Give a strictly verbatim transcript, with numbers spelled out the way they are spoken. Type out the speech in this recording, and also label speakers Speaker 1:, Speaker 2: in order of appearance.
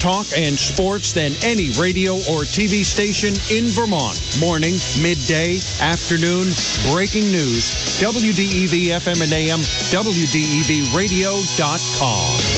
Speaker 1: talk and sports than any radio or T V station in Vermont. Morning, midday, afternoon, breaking news. W D E V F M and A M, W D E V radio dot com.